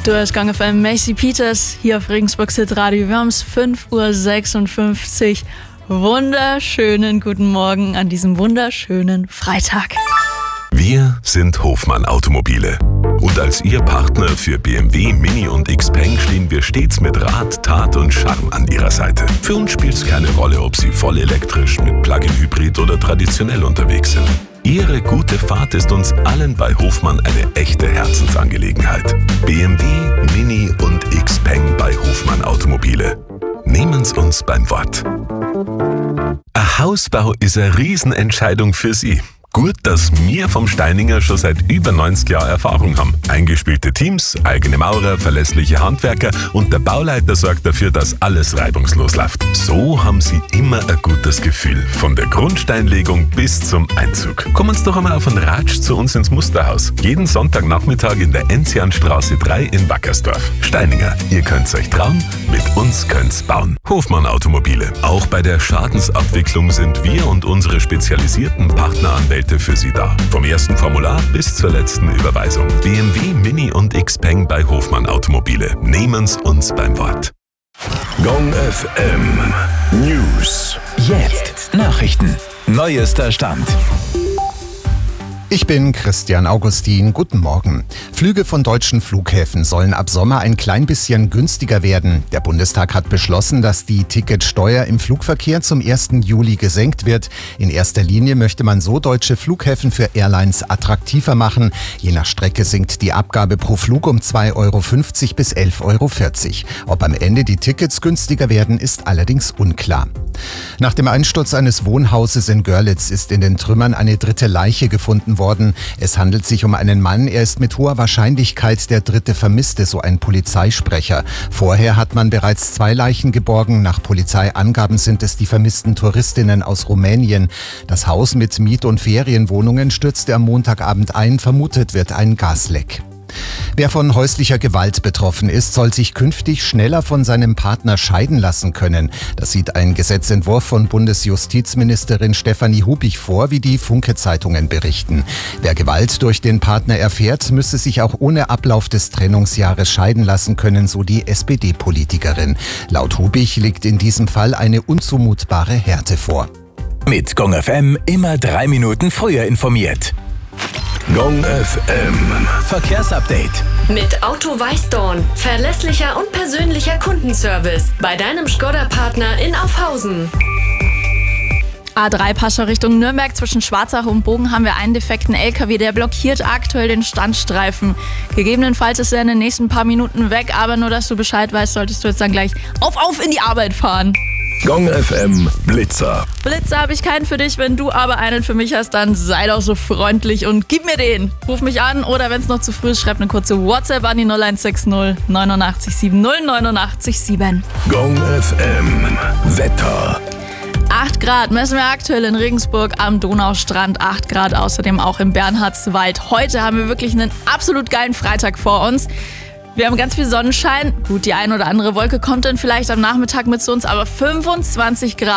Du hörst Gang FM, Macy Peters hier auf Regensburg Hit Radio. Wir haben es 5:56 Uhr. Wunderschönen guten Morgen an diesem wunderschönen Freitag. Wir sind Hofmann Automobile. Und als Ihr Partner für BMW, Mini und Xpeng stehen wir stets mit Rat, Tat und Charme an Ihrer Seite. Für uns spielt es keine Rolle, ob Sie voll elektrisch, mit Plug-in-Hybrid oder traditionell unterwegs sind. Ihre gute Fahrt ist uns allen bei Hofmann eine echte Herzensangelegenheit. BMW, Mini und Xpeng bei Hofmann Automobile. Nehmen's uns beim Wort. Ein Hausbau ist eine Riesenentscheidung für Sie. Gut, dass wir vom Steininger schon seit über 90 Jahren Erfahrung haben. Eingespielte Teams, eigene Maurer, verlässliche Handwerker und der Bauleiter sorgt dafür, dass alles reibungslos läuft. So haben Sie immer ein gutes Gefühl, von der Grundsteinlegung bis zum Einzug. Kommen Sie doch einmal auf den Ratsch zu uns ins Musterhaus. Jeden Sonntagnachmittag in der Enzianstraße 3 in Wackersdorf. Steininger, ihr könnt's euch trauen, mit uns könnt's bauen. Hofmann Automobile. Auch bei der Schadensabwicklung sind wir und unsere spezialisierten Partneranwälte für Sie da. Vom ersten Formular bis zur letzten Überweisung. BMW, Mini und Xpeng bei Hofmann Automobile. Nehmen's uns beim Wort. Gong FM News. Jetzt Nachrichten. Neuester Stand. Ich bin Christian Augustin. Guten Morgen. Flüge von deutschen Flughäfen sollen ab Sommer ein klein bisschen günstiger werden. Der Bundestag hat beschlossen, dass die Ticketsteuer im Flugverkehr zum 1. Juli gesenkt wird. In erster Linie möchte man so deutsche Flughäfen für Airlines attraktiver machen. Je nach Strecke sinkt die Abgabe pro Flug um 2,50 € bis 11,40 €. Ob am Ende die Tickets günstiger werden, ist allerdings unklar. Nach dem Einsturz eines Wohnhauses in Görlitz ist in den Trümmern eine dritte Leiche gefunden worden. Es handelt sich um einen Mann. Er ist mit hoher Wahrscheinlichkeit der dritte Vermisste, so ein Polizeisprecher. Vorher hat man bereits 2 Leichen geborgen. Nach Polizeiangaben sind es die vermissten Touristinnen aus Rumänien. Das Haus mit Miet- und Ferienwohnungen stürzte am Montagabend ein. Vermutet wird ein Gasleck. Wer von häuslicher Gewalt betroffen ist, soll sich künftig schneller von seinem Partner scheiden lassen können. Das sieht ein Gesetzentwurf von Bundesjustizministerin Stefanie Hubich vor, wie die Funke-Zeitungen berichten. Wer Gewalt durch den Partner erfährt, müsse sich auch ohne Ablauf des Trennungsjahres scheiden lassen können, so die SPD-Politikerin. Laut Hubich liegt in diesem Fall eine unzumutbare Härte vor. Mit Gong FM immer 3 Minuten früher informiert. Gong FM Verkehrsupdate. Mit Auto Weißdorn. Verlässlicher und persönlicher Kundenservice. Bei deinem Škoda-Partner in Aufhausen. A3 Pascha Richtung Nürnberg. Zwischen Schwarzach und Bogen haben wir einen defekten LKW, der blockiert aktuell den Standstreifen. Gegebenenfalls ist er in den nächsten paar Minuten weg, aber nur, dass du Bescheid weißt, solltest du jetzt dann gleich auf in die Arbeit fahren. Gong FM Blitzer. Blitzer habe ich keinen für dich, wenn du aber einen für mich hast, dann sei doch so freundlich und gib mir den. Ruf mich an oder wenn es noch zu früh ist, schreib eine kurze WhatsApp an die 0160 89 70 89 7. Gong FM Wetter. 8 Grad messen wir aktuell in Regensburg am Donaustrand, 8 Grad außerdem auch im Bernhardswald. Heute haben wir wirklich einen absolut geilen Freitag vor uns. Wir haben ganz viel Sonnenschein. Gut, die ein oder andere Wolke kommt dann vielleicht am Nachmittag mit zu uns, aber 25 Grad.